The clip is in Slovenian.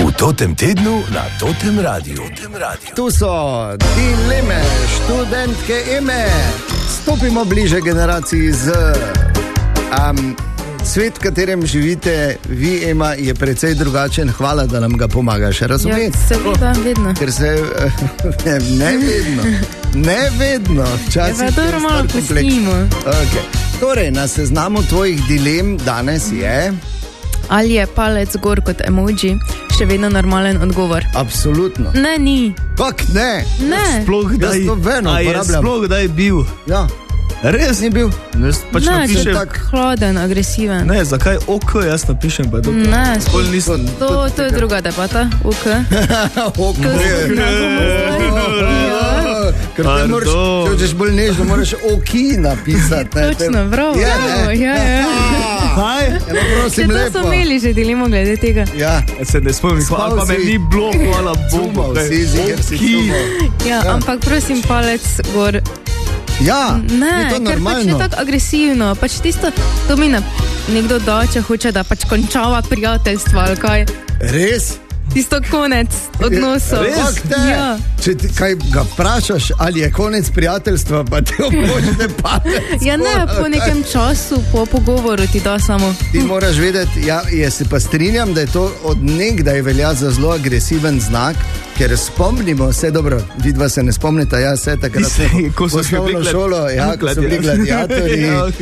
V Totem tednu na Totem Radiu. Tu so dileme študentke Eme. Stopimo bliže generaciji Z. Svet, v katerem živite vi, Ema, je precej drugačen. Hvala, da nam ga pomagaš. Razumeti? Ja, seveda, vedno. Ker se ne vedno. Včasih je dobro, malo pustimo. Okay. Torej, na seznamu tvojih dilem danes je... Ali je palec gor kot emoji še vedno normalen odgovor? Absolutno. Ne, ni. Kak ne? Ne. Sploh kdaj, sploh kdaj bil? Ja. Res? Ni bil? Pač ne, napišem... tak hladen, agresiven. Ne, zakaj OK jaz napišem? Pa ne, nisem... to je druga debata. OK. OK. Ker te moraš, če hočeš bolj nežno, moraš OK napisati. Točno, prav. Ja. Kaj? Prosim, lepo. To so imeli že dilemo glede tega. Ja. Se ne spomnim, pa me ni bilo, hvala Bogu. Ja, ampak prosim, palec gor. Ja, ne, ker pač je tako agresivno. Pač tisto, to mi nekdo da, če hoče, da pač končava prijateljstvo, ali kaj. Res? Tisto konec odnosov. Res? Ja. Če ti kaj ga vprašaš, ali je konec prijateljstva, pa te opočete palec. Ja ne, po nekem času, po pogovoru ti da samo. Ti moraš vedeti, ja, jaz se pa strinjam, da je to od nekdaj velja za zelo agresiven znak, ker spomnimo, vse dobro, vidva se ne spomnita, ja, vse takrat ko so šolo, ja, ko so bili gladiatorji.